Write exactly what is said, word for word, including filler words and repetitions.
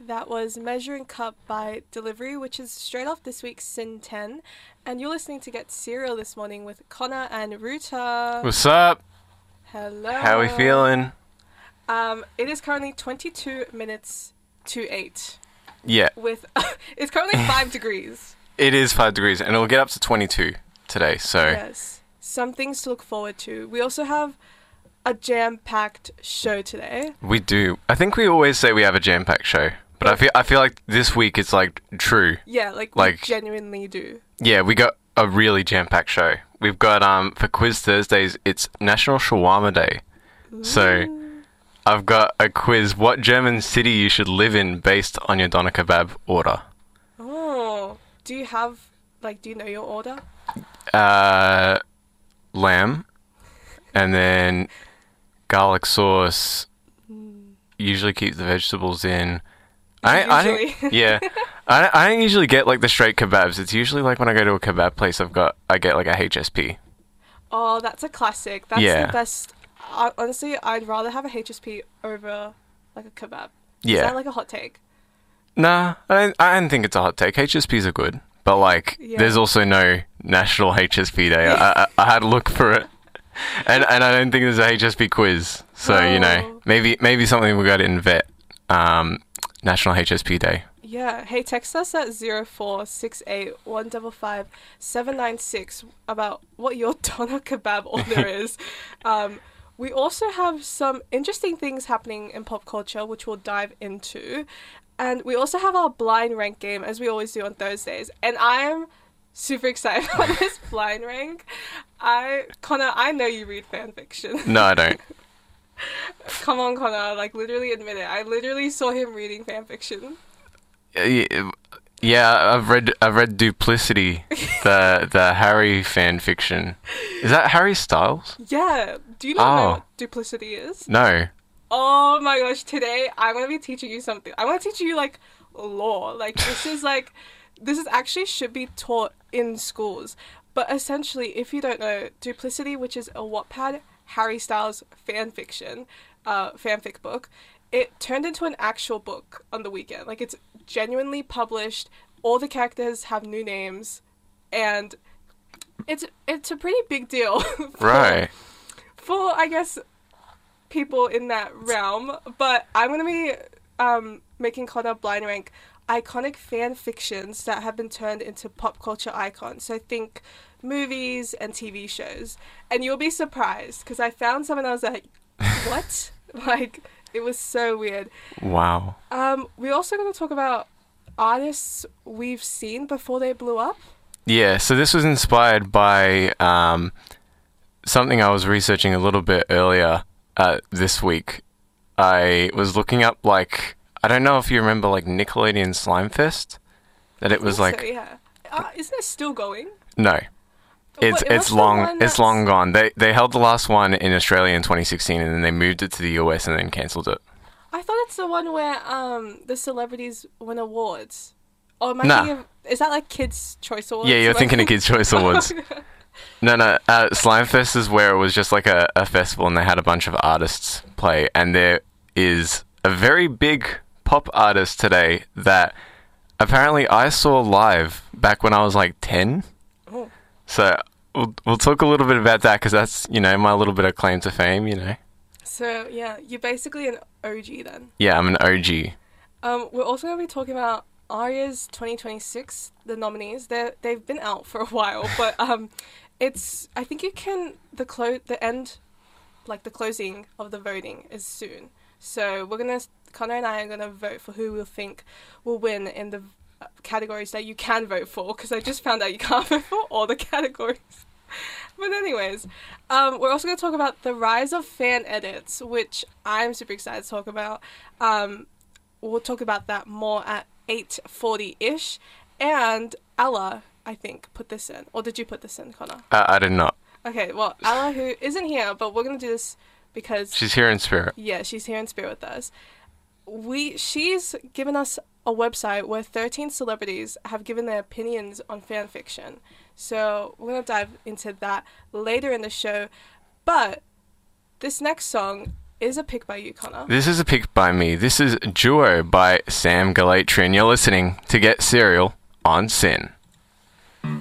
That was Measuring Cup by Delivery, which is straight off this week's Sin ten. And you're listening to Get Serial this morning with Connor and Ruta. What's up? Hello. How are we feeling? Um, it is currently twenty-two minutes to eight. Yeah. With It's currently five degrees. It is five degrees, and it'll get up to twenty-two today, so... Yes. Some things to look forward to. We also have a jam-packed show today. We do. I think we always say we have a jam-packed show, but I feel I feel like this week it's, like, true. Yeah, like, Like- we genuinely do. Yeah, we got a really jam-packed show. We've got, um, for Quiz Thursdays, it's National Shawarma Day. So, I've got a quiz, what German city you should live in based on your doner kebab order. Oh. Do you have, like, do you know your order? Uh, lamb, and then garlic sauce. Usually keep the vegetables in. I, I Usually. don't, yeah, I, I don't usually get like the straight kebabs. It's usually like when I go to a kebab place, I've got I get like a H S P. Oh, that's a classic. That's Yeah. the best. I, honestly, I'd rather have a H S P over like a kebab. Is Yeah, that like a hot take? nah, I don't, I don't think it's a hot take. H S Ps are good, but like, Yeah. there's also no National H S P Day. I, I, I had a look for it, and and I don't think there's a H S P quiz. So you know, Oh. maybe maybe something we got to invent. Um, National H S P Day. Yeah. Hey, text us at zero four six eight one five five seven nine six about what your doner kebab order is. Um, we also have some interesting things happening in pop culture, which we'll dive into. And we also have our blind rank game, as we always do on Thursdays. And I am super excited about this blind rank. I, Connor, I know you read fan fiction. No, I don't. Come on, Connor, like literally admit it. I literally saw him reading fan fiction. Uh, Yeah, I've read I've read Duplicity, the the Harry fan fiction. Is that Harry Styles? Yeah. Do you not know Oh. what duplicity is? No. Oh my gosh, today I'm going to be teaching you something. I'm going to teach you like law. Like this is like this is actually should be taught in schools. But essentially, if you don't know, Duplicity, which is a Wattpad Harry Styles fan fiction, uh, fanfic book, it turned into an actual book on the weekend. Like, it's genuinely published. All the characters have new names, and it's it's a pretty big deal. for, Right. For, I guess, people in that realm. But I'm going to be um, making Connor blind rank iconic fan fictions that have been turned into pop culture icons. So think movies and T V shows. And you'll be surprised, because I found some and I was like, what? Like, it was so weird. Wow. Um, we're also going to talk about artists we've seen before they blew up. Yeah, so this was inspired by um, something I was researching a little bit earlier uh, this week. I was looking up, like, I don't know if you remember, like, Nickelodeon Slime Fest? That it was I think like... so, yeah. Uh, isn't it still going? No. It's What- it's what's the long one it's that's- long gone. They they held the last one in Australia in twenty sixteen, and then they moved it to the U S and then cancelled it. I thought it's the one where um the celebrities win awards. Or am I Nah. thinking of, is that like Kids' Choice Awards? Yeah, you're Like- thinking of Kids' Choice Awards. No, no. Uh, Slime Fest is where it was just like a, a festival, and they had a bunch of artists play. And there is a very big pop artist today that apparently I saw live back when I was like ten. Oh. So we'll we'll talk a little bit about that, because that's, you know, my little bit of claim to fame. You know. So yeah, you're basically an O G then. Yeah, I'm an O G. Um, we're also going to be talking about Aria's twenty twenty-six, the nominees. They they've been out for a while, but um, it's I think you can the clo- the end, like the closing of the voting is soon. So we're gonna Connor and I are gonna vote for who we think will win in the uh, categories that you can vote for. Because I just found out you can't vote for all the categories. But anyways, um, we're also going to talk about the rise of fan edits, which I'm super excited to talk about. Um, we'll talk about that more at eight forty-ish. And Ella, I think, put this in. Or did you put this in, Connor? Uh, I did not. Okay, well, Ella, who isn't here, but we're going to do this because... She's here in spirit. Yeah, she's here in spirit with us. We She's given us a website where thirteen celebrities have given their opinions on fan fiction. So we're going to dive into that later in the show. But this next song is a pick by you, Connor. This is a pick by me. This is Duo by Sam Galatri, and you're listening to Get Serial on Sin.